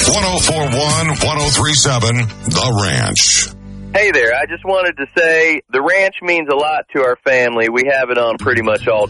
1041, 1037, The Ranch. Hey there, I just wanted to say the ranch means a lot to our family. We have it on pretty much all